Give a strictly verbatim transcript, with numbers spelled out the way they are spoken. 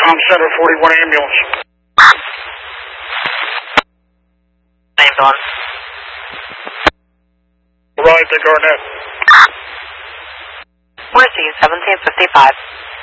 Com Center forty-one ambulance. Named on. Arrived at Garnett. Mercy, seventeen fifty-five.